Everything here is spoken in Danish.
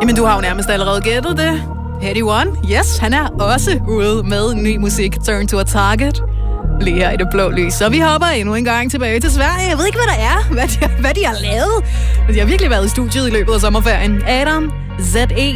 Jamen, du har jo nærmest allerede gættet det. Heady One, yes, han er også ude med ny musik, Turn to a Target. Lige her i det blå lys. Så vi hopper endnu en gang tilbage til Sverige. Jeg ved ikke, hvad der er, hvad de har lavet. Men de har virkelig været i studiet i løbet af sommerferien. Adam Z.E.